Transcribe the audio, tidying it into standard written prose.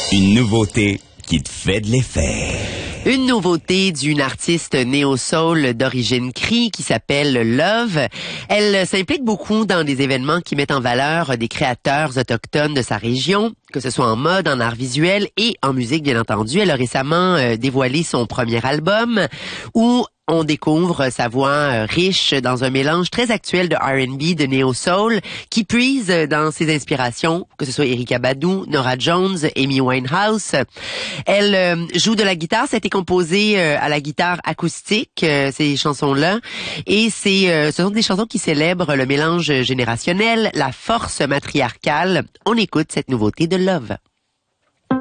Une nouveauté qui te fait de l'effet. Une nouveauté d'une artiste néo-soul d'origine Cree qui s'appelle Love. Elle s'implique beaucoup dans des événements qui mettent en valeur des créateurs autochtones de sa région, que ce soit en mode, en art visuel et en musique, bien entendu. Elle a récemment dévoilé son premier album où on découvre sa voix riche dans un mélange très actuel de R&B, de néo-soul, qui puise dans ses inspirations, que ce soit Erykah Badu, Norah Jones, Amy Winehouse. Elle joue de la guitare, ça a été composé à la guitare acoustique, ces chansons-là, et ce sont des chansons qui célèbrent le mélange générationnel, la force matriarcale. On écoute cette nouveauté de Love.